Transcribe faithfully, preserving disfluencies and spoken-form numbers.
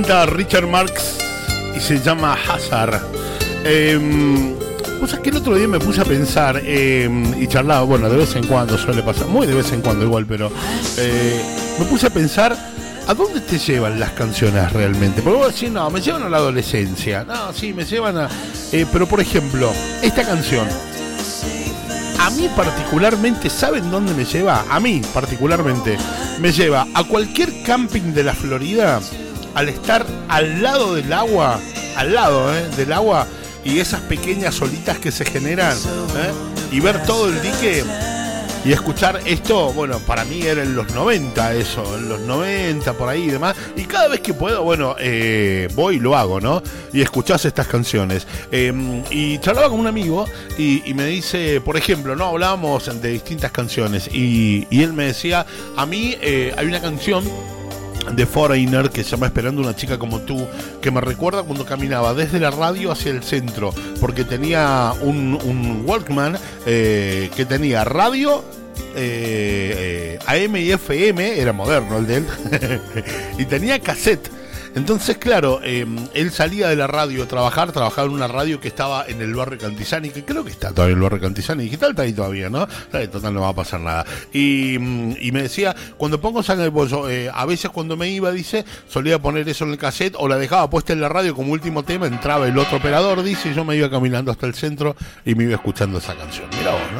Richard Marx y se llama Hazard. Eh, o sea que el otro día me puse a pensar eh, y charlaba, bueno, de vez en cuando suele pasar, muy de vez en cuando igual, pero eh, me puse a pensar ¿a dónde te llevan las canciones realmente? Porque vos decís, no, me llevan a la adolescencia. No, sí, me llevan a... Eh, pero por ejemplo, esta canción a mí particularmente, ¿saben dónde me lleva? A mí particularmente me lleva a cualquier camping de la Florida, al estar al lado del agua, al lado ¿eh? del agua, y esas pequeñas olitas que se generan, ¿eh? y ver todo el dique y escuchar esto. Bueno, para mí era en los noventa eso, en los noventa por ahí y demás, y cada vez que puedo, bueno, eh, voy y lo hago, ¿no? Y escuchás estas canciones. Eh, y charlaba con un amigo y, y me dice, por ejemplo, no, hablábamos de distintas canciones y, y él me decía, a mí eh, hay una canción de Foreigner que se llama Esperando una chica como tú, que me recuerda cuando caminaba desde la radio hacia el centro, porque tenía un, un Walkman eh, que tenía radio eh, eh, A M y F M, era moderno el de él, y tenía cassette. Entonces, claro, eh, él salía de la radio a trabajar, trabajaba en una radio que estaba en el barrio Cantizani, que creo que está todavía en el barrio Cantizani, digital está ahí todavía, ¿no? Total, no va a pasar nada. Y, y me decía, cuando pongo sangre de pollo, eh, a veces cuando me iba, dice, solía poner eso en el cassette o la dejaba puesta en la radio como último tema, entraba el otro operador, dice, y yo me iba caminando hasta el centro y me iba escuchando esa canción. Mirá vos, ¿no?